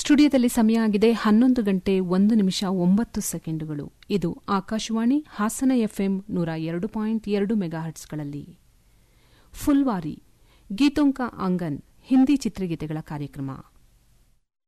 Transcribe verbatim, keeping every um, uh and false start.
ಸ್ಟುಡಿಯೋದಲ್ಲಿ ಸಮಯ ಆಗಿದೆ ಹನ್ನೊಂದು ಗಂಟೆ ಒಂದು ನಿಮಿಷ ಒಂಬತ್ತು ಸೆಕೆಂಡುಗಳು. ಇದು ಆಕಾಶವಾಣಿ ಹಾಸನ ಎಫ್ಎಂ ನೂರ ಎರಡು ಪಾಯಿಂಟ್ ಎರಡು ಮೆಗಾಹರ್ಟ್ಸ್ಗಳಲ್ಲಿ. ಫುಲ್ವಾರಿ ಗೀತೋಂಕ ಆಂಗನ್ ಹಿಂದಿ ಚಿತ್ರಗೀತೆಗಳ ಕಾರ್ಯಕ್ರಮ.